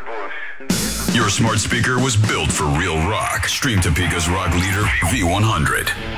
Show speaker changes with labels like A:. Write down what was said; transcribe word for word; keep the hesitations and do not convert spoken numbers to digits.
A: Your smart speaker was built for real rock. Stream Topeka's rock leader, V one hundred.